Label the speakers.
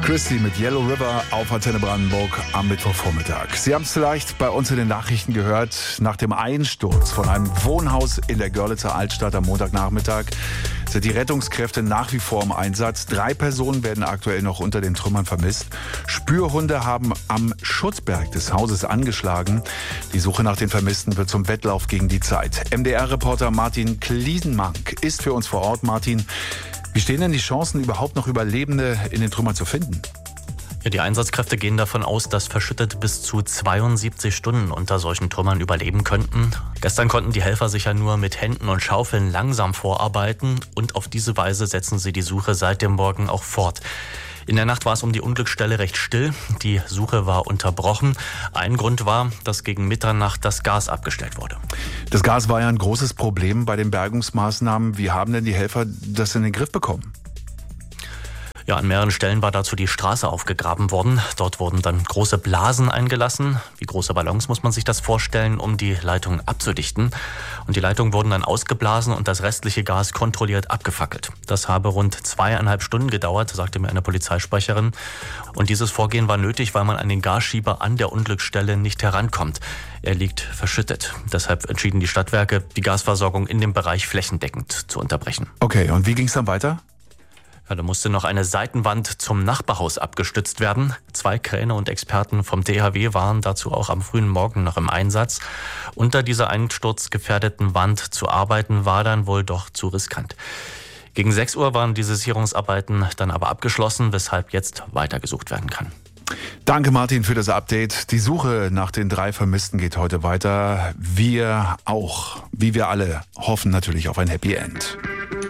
Speaker 1: Christie mit Yellow River auf Antenne Brandenburg am Mittwochvormittag. Sie haben es vielleicht bei uns in den Nachrichten gehört. Nach dem Einsturz von einem Wohnhaus in der Görlitzer Altstadt am Montagnachmittag sind die Rettungskräfte nach wie vor im Einsatz. 3 Personen werden aktuell noch unter den Trümmern vermisst. Spürhunde haben am Schutzberg des Hauses angeschlagen. Die Suche nach den Vermissten wird zum Wettlauf gegen die Zeit. MDR-Reporter Martin Kliesenmank ist für uns vor Ort. Martin, wie stehen denn die Chancen, überhaupt noch Überlebende in den Trümmern zu finden?
Speaker 2: Ja, die Einsatzkräfte gehen davon aus, dass Verschüttete bis zu 72 Stunden unter solchen Trümmern überleben könnten. Gestern konnten die Helfer sich ja nur mit Händen und Schaufeln langsam vorarbeiten und auf diese Weise setzen sie die Suche seit dem Morgen auch fort. In der Nacht war es um die Unglücksstelle recht still. Die Suche war unterbrochen. Ein Grund war, dass gegen Mitternacht das Gas abgestellt wurde.
Speaker 1: Das Gas war ja ein großes Problem bei den Bergungsmaßnahmen. Wie haben denn die Helfer das in den Griff bekommen?
Speaker 2: Ja, an mehreren Stellen war dazu die Straße aufgegraben worden. Dort wurden dann große Blasen eingelassen. Wie große Ballons muss man sich das vorstellen, um die Leitungen abzudichten. Und die Leitungen wurden dann ausgeblasen und das restliche Gas kontrolliert abgefackelt. Das habe rund 2,5 Stunden gedauert, sagte mir eine Polizeisprecherin. Und dieses Vorgehen war nötig, weil man an den Gasschieber an der Unglücksstelle nicht herankommt. Er liegt verschüttet. Deshalb entschieden die Stadtwerke, die Gasversorgung in dem Bereich flächendeckend zu unterbrechen.
Speaker 1: Okay, und wie ging es dann weiter?
Speaker 2: Ja, da musste noch eine Seitenwand zum Nachbarhaus abgestützt werden. 2 Kräne und Experten vom THW waren dazu auch am frühen Morgen noch im Einsatz. Unter dieser einsturzgefährdeten Wand zu arbeiten war dann wohl doch zu riskant. Gegen 6 Uhr waren diese Sicherungsarbeiten dann aber abgeschlossen, weshalb jetzt weitergesucht werden kann.
Speaker 1: Danke Martin für das Update. Die Suche nach den 3 Vermissten geht heute weiter. Wir auch, wie wir alle, hoffen natürlich auf ein Happy End.